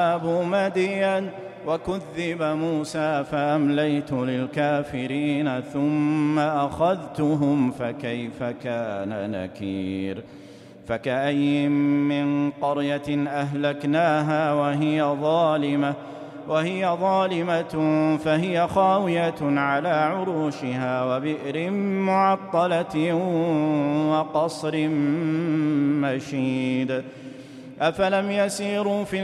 أصحاب مدين وكذب موسى فأمليت للكافرين ثم أخذتهم فكيف كان نكير فكأي من قرية أهلكناها وهي ظالمة فهي خاوية على عروشها وبئر معطلة وقصر مشيد أفلم يسيروا في